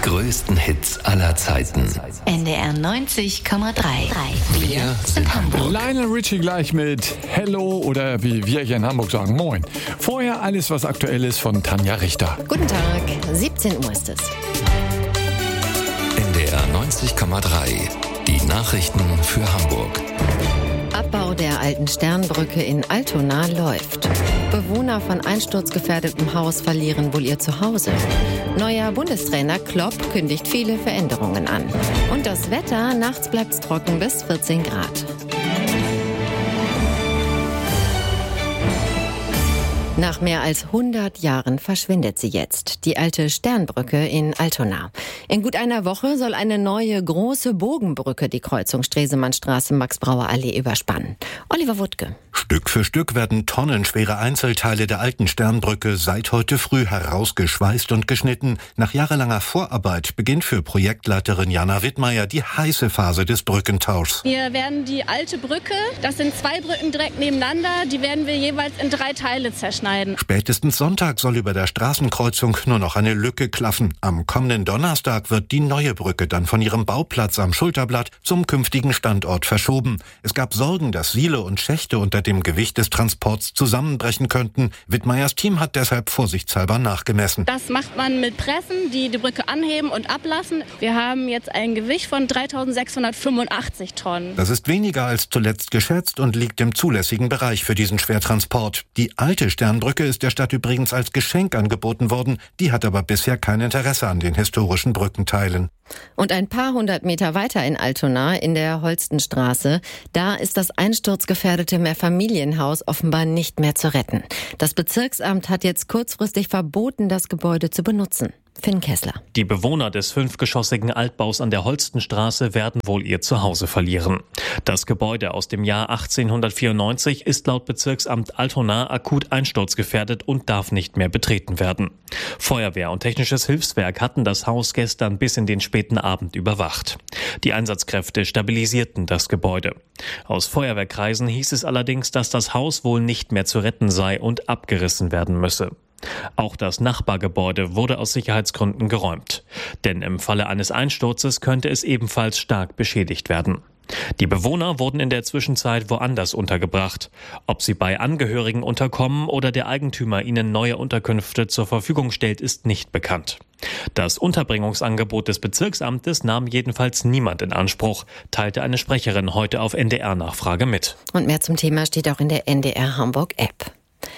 größten Hits aller Zeiten. NDR 90,3. Wir sind Hamburg. Lionel Richie gleich mit Hello oder wie wir hier in Hamburg sagen, Moin. Vorher alles, was aktuell ist von Tanja Richter. Guten Tag, 17 Uhr ist es. NDR 90,3. Die Nachrichten für Hamburg. Abbau der alten Sternbrücke in Altona läuft. Bewohner von einsturzgefährdetem Haus verlieren wohl ihr Zuhause. Neuer Bundestrainer Klopp kündigt viele Veränderungen an. Und das Wetter, nachts bleibt's trocken bis 14 Grad. Nach mehr als 100 Jahren verschwindet sie jetzt, die alte Sternbrücke in Altona. In gut einer Woche soll eine neue große Bogenbrücke die Kreuzung Stresemannstraße-Max-Brauer-Allee überspannen. Oliver Wuttke. Stück für Stück werden tonnenschwere Einzelteile der alten Sternbrücke seit heute früh herausgeschweißt und geschnitten. Nach jahrelanger Vorarbeit beginnt für Projektleiterin Jana Wittmeier die heiße Phase des Brückentauschs. Wir werden die alte Brücke, das sind 2 Brücken direkt nebeneinander, die werden wir jeweils in 3 Teile zerschneiden. Spätestens Sonntag soll über der Straßenkreuzung nur noch eine Lücke klaffen. Am kommenden Donnerstag wird die neue Brücke dann von ihrem Bauplatz am Schulterblatt zum künftigen Standort verschoben. Es gab Sorgen, dass Siele und Schächte unter dem Gewicht des Transports zusammenbrechen könnten. Wittmeiers Team hat deshalb vorsichtshalber nachgemessen. Das macht man mit Pressen, die Brücke anheben und ablassen. Wir haben jetzt ein Gewicht von 3.685 Tonnen. Das ist weniger als zuletzt geschätzt und liegt im zulässigen Bereich für diesen Schwertransport. Die alte Sternbrücke ist der Stadt übrigens als Geschenk angeboten worden. Die hat aber bisher kein Interesse an den historischen Brückenteilen. Und ein paar 100 Meter weiter in Altona, in der Holstenstraße, da ist das einsturzgefährdete Mehrfamilienhaus offenbar nicht mehr zu retten. Das Bezirksamt hat jetzt kurzfristig verboten, das Gebäude zu benutzen. Finn Kessler. Die Bewohner des 5-geschossigen Altbaus an der Holstenstraße werden wohl ihr Zuhause verlieren. Das Gebäude aus dem Jahr 1894 ist laut Bezirksamt Altona akut einsturzgefährdet und darf nicht mehr betreten werden. Feuerwehr und technisches Hilfswerk hatten das Haus gestern bis in den späten Abend überwacht. Die Einsatzkräfte stabilisierten das Gebäude. Aus Feuerwehrkreisen hieß es allerdings, dass das Haus wohl nicht mehr zu retten sei und abgerissen werden müsse. Auch das Nachbargebäude wurde aus Sicherheitsgründen geräumt. Denn im Falle eines Einsturzes könnte es ebenfalls stark beschädigt werden. Die Bewohner wurden in der Zwischenzeit woanders untergebracht. Ob sie bei Angehörigen unterkommen oder der Eigentümer ihnen neue Unterkünfte zur Verfügung stellt, ist nicht bekannt. Das Unterbringungsangebot des Bezirksamtes nahm jedenfalls niemand in Anspruch, teilte eine Sprecherin heute auf NDR-Nachfrage mit. Und mehr zum Thema steht auch in der NDR Hamburg-App.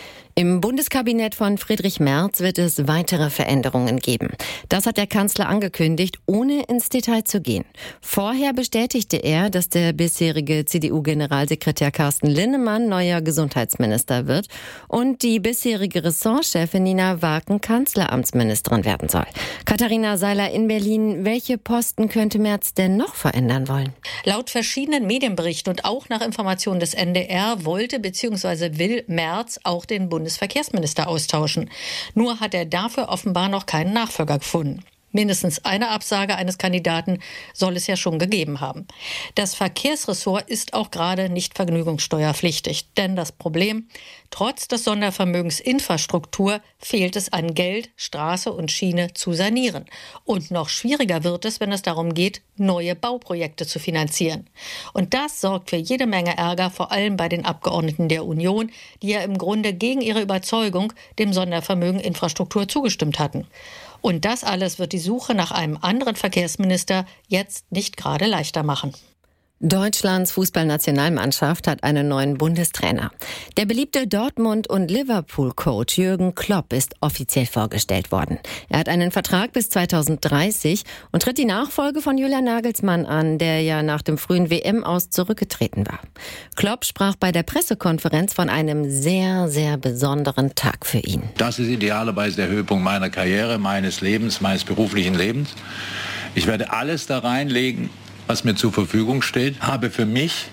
Im Bundeskabinett von Friedrich Merz wird es weitere Veränderungen geben. Das hat der Kanzler angekündigt, ohne ins Detail zu gehen. Vorher bestätigte er, dass der bisherige CDU-Generalsekretär Carsten Linnemann neuer Gesundheitsminister wird und die bisherige Ressortchefin Nina Waken Kanzleramtsministerin werden soll. Katharina Seiler in Berlin, welche Posten könnte Merz denn noch verändern wollen? Laut verschiedenen Medienberichten und auch nach Informationen des NDR wollte bzw. will Merz auch den Bundesverkehrsminister austauschen. Nur hat er dafür offenbar noch keinen Nachfolger gefunden. Mindestens eine Absage eines Kandidaten soll es ja schon gegeben haben. Das Verkehrsressort ist auch gerade nicht vergnügungssteuerpflichtig. Denn das Problem, trotz des Sondervermögens Infrastruktur fehlt es an Geld, Straße und Schiene zu sanieren. Und noch schwieriger wird es, wenn es darum geht, neue Bauprojekte zu finanzieren. Und das sorgt für jede Menge Ärger, vor allem bei den Abgeordneten der Union, die ja im Grunde gegen ihre Überzeugung dem Sondervermögen Infrastruktur zugestimmt hatten. Und das alles wird die Suche nach einem anderen Verkehrsminister jetzt nicht gerade leichter machen. Deutschlands Fußballnationalmannschaft hat einen neuen Bundestrainer. Der beliebte Dortmund- und Liverpool-Coach Jürgen Klopp ist offiziell vorgestellt worden. Er hat einen Vertrag bis 2030 und tritt die Nachfolge von Julian Nagelsmann an, der ja nach dem frühen WM-Aus zurückgetreten war. Klopp sprach bei der Pressekonferenz von einem sehr, sehr besonderen Tag für ihn. Das ist idealerweise der Höhepunkt meiner Karriere, meines Lebens, meines beruflichen Lebens. Ich werde alles da reinlegen, was mir zur Verfügung steht, habe für mich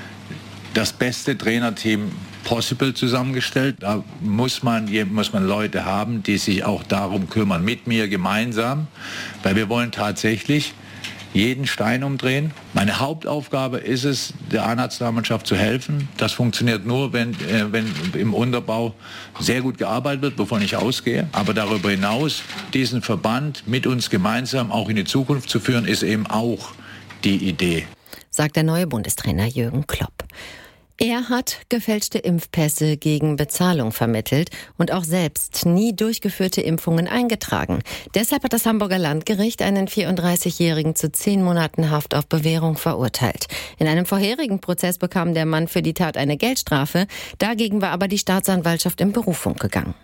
das beste Trainerteam possible zusammengestellt. Da muss man Leute haben, die sich auch darum kümmern, mit mir gemeinsam, weil wir wollen tatsächlich jeden Stein umdrehen. Meine Hauptaufgabe ist es, der A-Nationalmannschaft zu helfen. Das funktioniert nur, wenn im Unterbau sehr gut gearbeitet wird, wovon ich ausgehe. Aber darüber hinaus, diesen Verband mit uns gemeinsam auch in die Zukunft zu führen, ist eben auch die Idee. Sagt der neue Bundestrainer Jürgen Klopp. Er hat gefälschte Impfpässe gegen Bezahlung vermittelt und auch selbst nie durchgeführte Impfungen eingetragen. Deshalb hat das Hamburger Landgericht einen 34-Jährigen zu 10 Monaten Haft auf Bewährung verurteilt. In einem vorherigen Prozess bekam der Mann für die Tat eine Geldstrafe. Dagegen war aber die Staatsanwaltschaft in Berufung gegangen.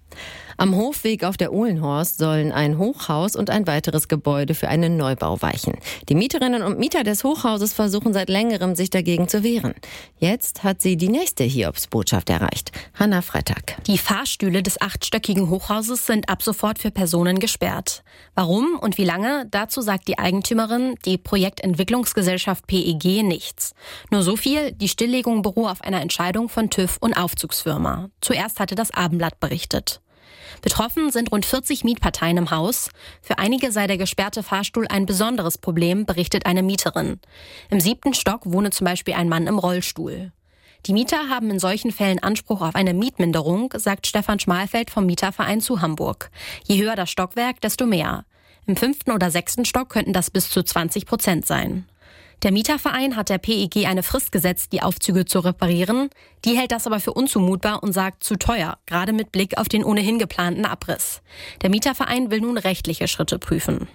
Am Hofweg auf der Uhlenhorst sollen ein Hochhaus und ein weiteres Gebäude für einen Neubau weichen. Die Mieterinnen und Mieter des Hochhauses versuchen seit längerem, sich dagegen zu wehren. Jetzt hat sie die nächste Hiobsbotschaft erreicht. Hanna Freitag. Die Fahrstühle des 8-stöckigen Hochhauses sind ab sofort für Personen gesperrt. Warum und wie lange? Dazu sagt die Eigentümerin, die Projektentwicklungsgesellschaft PEG, nichts. Nur so viel, die Stilllegung beruhe auf einer Entscheidung von TÜV und Aufzugsfirma. Zuerst hatte das Abendblatt berichtet. Betroffen sind rund 40 Mietparteien im Haus. Für einige sei der gesperrte Fahrstuhl ein besonderes Problem, berichtet eine Mieterin. Im 7. Stock wohne zum Beispiel ein Mann im Rollstuhl. Die Mieter haben in solchen Fällen Anspruch auf eine Mietminderung, sagt Stefan Schmalfeld vom Mieterverein zu Hamburg. Je höher das Stockwerk, desto mehr. Im 5. oder 6. Stock könnten das bis zu 20% sein. Der Mieterverein hat der PEG eine Frist gesetzt, die Aufzüge zu reparieren. Die hält das aber für unzumutbar und sagt zu teuer, gerade mit Blick auf den ohnehin geplanten Abriss. Der Mieterverein will nun rechtliche Schritte prüfen.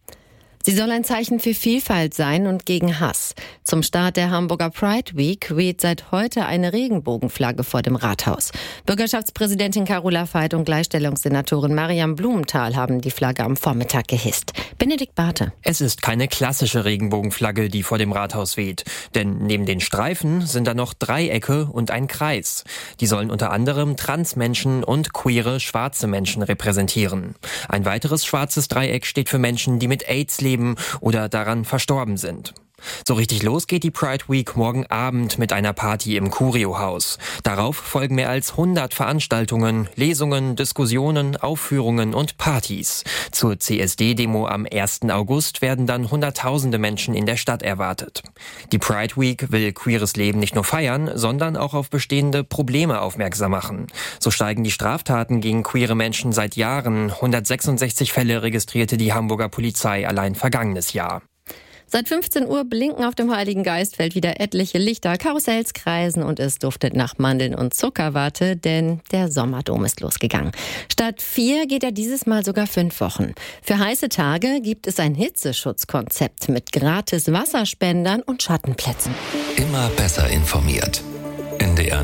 Sie soll ein Zeichen für Vielfalt sein und gegen Hass. Zum Start der Hamburger Pride Week weht seit heute eine Regenbogenflagge vor dem Rathaus. Bürgerschaftspräsidentin Carola Veit und Gleichstellungssenatorin Mariam Blumenthal haben die Flagge am Vormittag gehisst. Benedikt Barthe. Es ist keine klassische Regenbogenflagge, die vor dem Rathaus weht. Denn neben den Streifen sind da noch Dreiecke und ein Kreis. Die sollen unter anderem Transmenschen und queere schwarze Menschen repräsentieren. Ein weiteres schwarzes Dreieck steht für Menschen, die mit AIDS leben oder daran verstorben sind. So richtig los geht die Pride Week morgen Abend mit einer Party im Curio-Haus. Darauf folgen mehr als 100 Veranstaltungen, Lesungen, Diskussionen, Aufführungen und Partys. Zur CSD-Demo am 1. August werden dann Hunderttausende Menschen in der Stadt erwartet. Die Pride Week will queeres Leben nicht nur feiern, sondern auch auf bestehende Probleme aufmerksam machen. So steigen die Straftaten gegen queere Menschen seit Jahren. 166 Fälle registrierte die Hamburger Polizei allein vergangenes Jahr. Seit 15 Uhr blinken auf dem Heiligen Geistfeld wieder etliche Lichter, Karussells kreisen und es duftet nach Mandeln und Zuckerwatte, denn der Sommerdom ist losgegangen. Statt 4 geht er dieses Mal sogar 5 Wochen. Für heiße Tage gibt es ein Hitzeschutzkonzept mit gratis Wasserspendern und Schattenplätzen. Immer besser informiert. NDR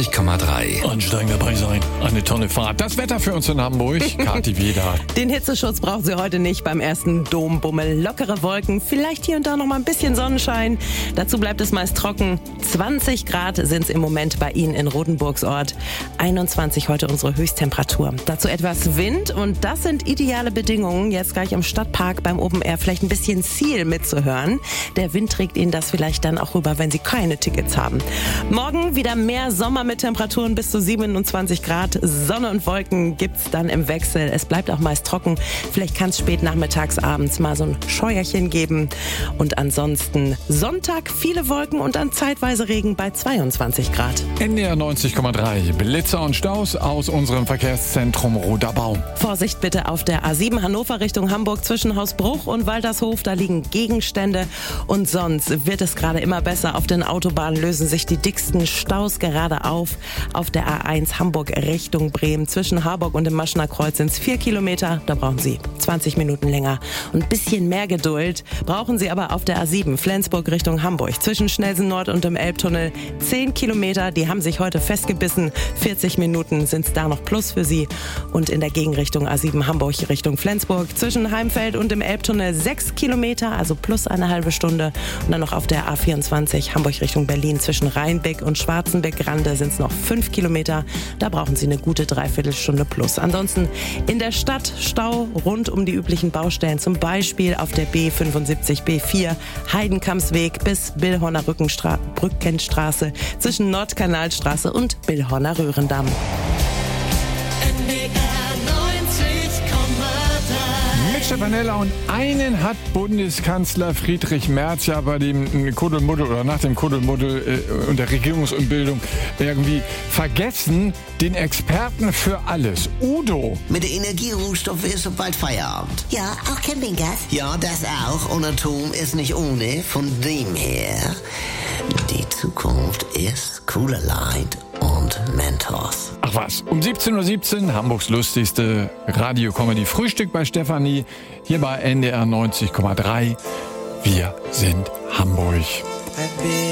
90,3. Ansteigen dabei sein. Eine tolle Fahrt. Das Wetter für uns in Hamburg. Kathi Weder. Den Hitzeschutz brauchen Sie heute nicht beim ersten Dombummel. Lockere Wolken, vielleicht hier und da noch mal ein bisschen Sonnenschein. Dazu bleibt es meist trocken. 20 Grad sind es im Moment bei Ihnen in Rodenburgsort. 21 heute unsere Höchsttemperatur. Dazu etwas Wind und das sind ideale Bedingungen, jetzt gleich im Stadtpark beim Open Air vielleicht ein bisschen Ziel mitzuhören. Der Wind trägt Ihnen das vielleicht dann auch rüber, wenn Sie keine Tickets haben. Morgen wieder mehr Sommer mit Temperaturen bis zu 27 Grad. Sonne und Wolken gibt's dann im Wechsel. Es bleibt auch meist trocken. Vielleicht kann es spät nachmittags, abends mal so ein Scheuerchen geben. Und ansonsten Sonntag viele Wolken und dann zeitweise Regen bei 22 Grad. NDR 90,3. Blitzer und Staus aus unserem Verkehrszentrum Roderbau. Vorsicht bitte auf der A7 Hannover Richtung Hamburg zwischen Hausbruch und Waltershof. Da liegen Gegenstände. Und sonst wird es gerade immer besser. Auf den Autobahnen lösen sich die dicksten Staus gerade auf der A1 Hamburg Richtung Bremen. Zwischen Harburg und dem Maschener Kreuz sind es 4 Kilometer. Da brauchen Sie 20 Minuten länger. Und ein bisschen mehr Geduld brauchen Sie aber auf der A7 Flensburg Richtung Hamburg. Zwischen Schnellsen Nord und dem Elbtunnel 10 Kilometer. Die haben sich heute festgebissen. 40 Minuten sind es da noch plus für Sie. Und in der Gegenrichtung A7 Hamburg Richtung Flensburg. Zwischen Heimfeld und dem Elbtunnel 6 Kilometer, also plus eine halbe Stunde. Und dann noch auf der A24 Hamburg Richtung Berlin zwischen Rheinbeck und Schwarzenbeck-Grande sind es noch 5 Kilometer. Da brauchen Sie eine gute Dreiviertelstunde plus. Ansonsten in der Stadt Stau rund um die üblichen Baustellen. Zum Beispiel auf der B75, B4, Heidenkampsweg bis Billhorner Brückenstraße zwischen Nordkanalstraße und Billhorner Röhrendamm. Stefanella, und einen hat Bundeskanzler Friedrich Merz ja bei dem Kuddelmuddel oder nach dem Kuddelmuddel und der Regierungsumbildung irgendwie vergessen, den Experten für alles, Udo. Mit der Energierohstoffe ist so bald Feierabend. Ja, auch Campinggas? Ja, das auch. Und Atom ist nicht ohne. Von dem her, die Zukunft ist Cooler Light und Mentos. Ach was, um 17:17 Uhr Hamburgs lustigste Radio-Comedy-Frühstück bei Stefanie, hier bei NDR 90,3. Wir sind Hamburg.